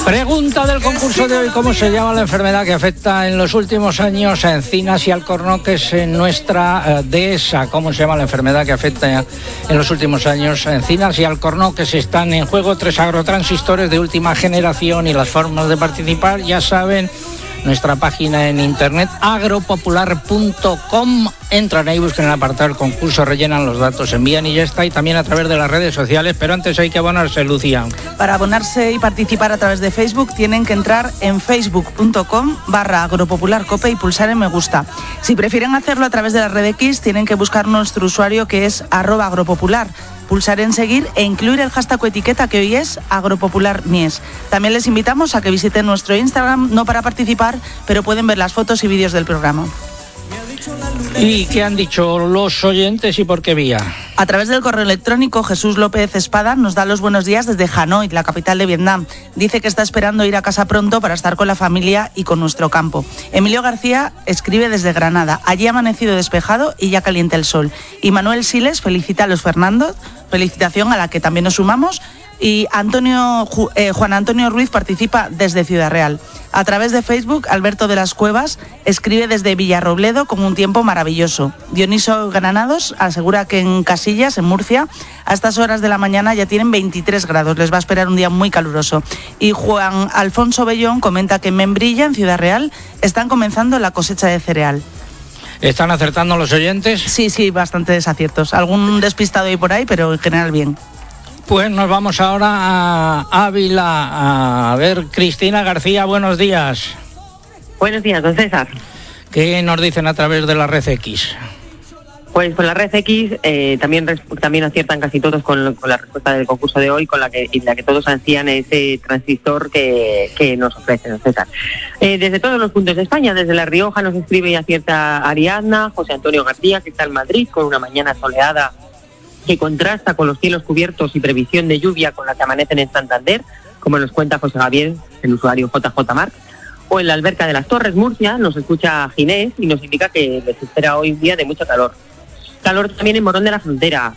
Pregunta del concurso de hoy: ¿cómo se llama la enfermedad que afecta en los últimos años a encinas y alcornoques en nuestra dehesa? ¿Cómo se llama la enfermedad que afecta en los últimos años a encinas y alcornoques? Están en juego 3 agrotransistores de última generación y las formas de participar, ya saben, nuestra página en internet agropopular.com. Entran ahí, buscan el apartado del concurso, rellenan los datos, envían y ya está. Y también a través de las redes sociales, pero antes hay que abonarse, Lucía. Para abonarse y participar a través de Facebook tienen que entrar en facebook.com/agropopularcope y pulsar en me gusta. Si prefieren hacerlo a través de la red X, tienen que buscar nuestro usuario, que es @agropopular. Pulsar en seguir e incluir el hashtag o etiqueta, que hoy es agropopularmies. También les invitamos a que visiten nuestro Instagram, no para participar, pero pueden ver las fotos y vídeos del programa. ¿Y qué han dicho los oyentes y por qué vía? A través del correo electrónico, Jesús López Espada nos da los buenos días desde Hanoi, la capital de Vietnam. Dice que está esperando ir a casa pronto para estar con la familia y con nuestro campo. Emilio García escribe desde Granada. Allí ha amanecido despejado y ya calienta el sol. Y Manuel Siles felicita a los Fernandos, felicitación a la que también nos sumamos. Y Juan Antonio Ruiz participa desde Ciudad Real. A través de Facebook, Alberto de las Cuevas escribe desde Villarrobledo con un tiempo maravilloso. Dioniso Granados asegura que en Casillas, en Murcia, a estas horas de la mañana ya tienen 23 grados. Les va a esperar un día muy caluroso. Y Juan Alfonso Bellón comenta que en Membrilla, en Ciudad Real, están comenzando la cosecha de cereal. ¿Están acertando los oyentes? Sí, bastantes aciertos. Algún despistado hay por ahí, pero en general bien. Pues nos vamos ahora a Ávila. A ver, Cristina García, buenos días. Buenos días, don César. ¿Qué nos dicen a través de la red X? Pues con la red X también aciertan casi todos con la respuesta del concurso de hoy, con la que todos ansían ese transistor que nos ofrece, don César. Desde todos los puntos de España, desde La Rioja nos escribe y acierta Ariadna, José Antonio García, que está en Madrid, con una mañana soleada que contrasta con los cielos cubiertos y previsión de lluvia con la que amanecen en Santander, como nos cuenta José Javier, el usuario JJ Marc. O en la Alberca de las Torres, Murcia, nos escucha Ginés y nos indica que les espera hoy un día de mucho calor. Calor también en Morón de la Frontera,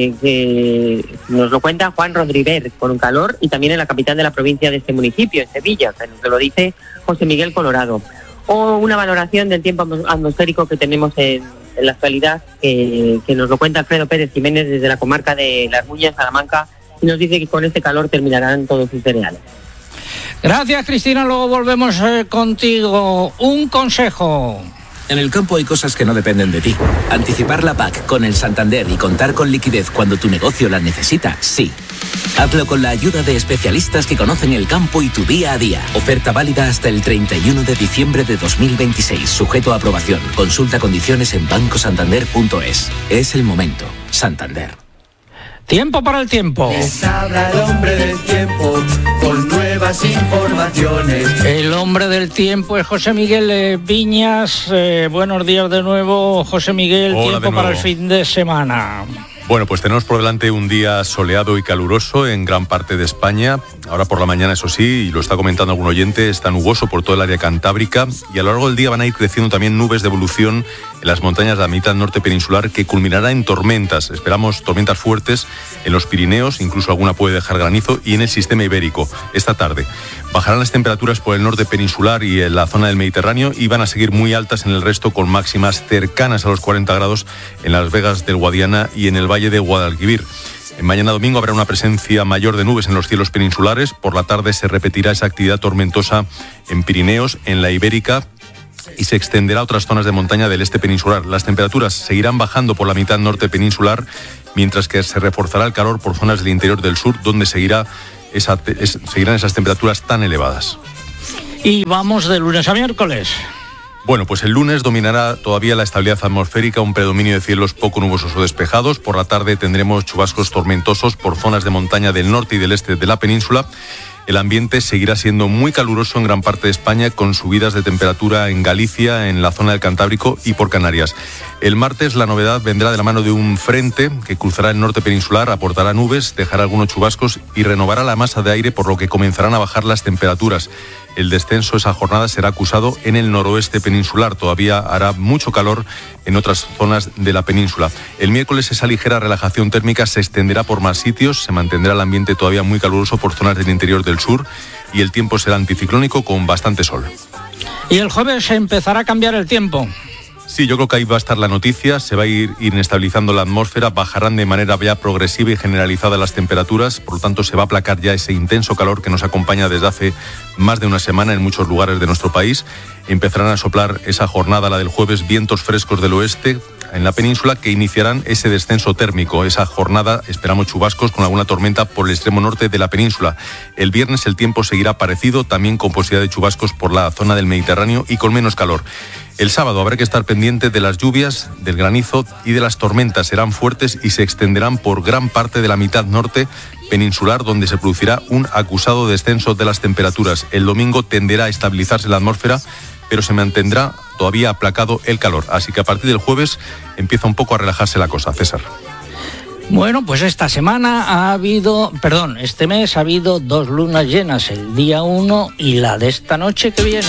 que nos lo cuenta Juan Rodríguez, con un calor, y también en la capital de la provincia de este municipio, en Sevilla, que nos lo dice José Miguel Colorado. O una valoración del tiempo atmosférico que tenemos en la actualidad, que nos lo cuenta Alfredo Pérez Jiménez desde la comarca de La Armuña, en Salamanca, y nos dice que con este calor terminarán todos sus cereales. Gracias, Cristina, luego volvemos contigo. Un consejo. En el campo hay cosas que no dependen de ti. Anticipar la PAC con el Santander y contar con liquidez cuando tu negocio la necesita, sí. Hazlo con la ayuda de especialistas que conocen el campo y tu día a día. Oferta válida hasta el 31 de diciembre de 2026. Sujeto a aprobación. Consulta condiciones en bancosantander.es. Es el momento. Santander. Tiempo para el tiempo. Les habla el hombre del tiempo con nuevas informaciones. El hombre del tiempo es José Miguel Viñas. Buenos días de nuevo, José Miguel. Hola, tiempo para el fin de semana. Bueno, pues tenemos por delante un día soleado y caluroso en gran parte de España. Ahora por la mañana, eso sí, y lo está comentando algún oyente, está nuboso por todo el área cantábrica, y a lo largo del día van a ir creciendo también nubes de evolución en las montañas de la mitad norte peninsular, que culminará en tormentas. Esperamos tormentas fuertes en los Pirineos, incluso alguna puede dejar granizo, y en el sistema ibérico esta tarde. Bajarán las temperaturas por el norte peninsular y en la zona del Mediterráneo, y van a seguir muy altas en el resto, con máximas cercanas a los 40 grados en Las Vegas del Guadiana y en el Valle de Guadalquivir. Mañana domingo habrá una presencia mayor de nubes en los cielos peninsulares. Por la tarde se repetirá esa actividad tormentosa en Pirineos, en la Ibérica, y se extenderá a otras zonas de montaña del este peninsular. Las temperaturas seguirán bajando por la mitad norte peninsular, mientras que se reforzará el calor por zonas del interior del sur, donde seguirán esas temperaturas tan elevadas. Y vamos de lunes a miércoles. Bueno, pues el lunes dominará todavía la estabilidad atmosférica, un predominio de cielos poco nubosos o despejados. Por la tarde tendremos chubascos tormentosos por zonas de montaña del norte y del este de la península. El ambiente seguirá siendo muy caluroso en gran parte de España, con subidas de temperatura en Galicia, en la zona del Cantábrico y por Canarias. El martes la novedad vendrá de la mano de un frente que cruzará el norte peninsular, aportará nubes, dejará algunos chubascos y renovará la masa de aire, por lo que comenzarán a bajar las temperaturas. El descenso esa jornada será acusado en el noroeste peninsular. Todavía hará mucho calor en otras zonas de la península. El miércoles esa ligera relajación térmica se extenderá por más sitios. Se mantendrá el ambiente todavía muy caluroso por zonas del interior del sur. y el tiempo será anticiclónico con bastante sol. Y el jueves empezará a cambiar el tiempo. Sí, yo creo que ahí va a estar la noticia, se va a ir inestabilizando la atmósfera, bajarán de manera ya progresiva y generalizada las temperaturas, por lo tanto se va a aplacar ya ese intenso calor que nos acompaña desde hace más de una semana en muchos lugares de nuestro país. Empezarán a soplar esa jornada, la del jueves, vientos frescos del oeste en la península que iniciarán ese descenso térmico. Esa jornada esperamos chubascos con alguna tormenta por el extremo norte de la península. El viernes el tiempo seguirá parecido, también con posibilidad de chubascos por la zona del Mediterráneo y con menos calor. El sábado habrá que estar pendiente de las lluvias, del granizo y de las tormentas. Serán fuertes y se extenderán por gran parte de la mitad norte peninsular, donde se producirá un acusado descenso de las temperaturas. El domingo tenderá a estabilizarse la atmósfera, pero se mantendrá todavía aplacado el calor. Así que a partir del jueves empieza un poco a relajarse la cosa, César. Bueno, pues este mes ha habido 2 lunas llenas, el día 1 y la de esta noche que viene.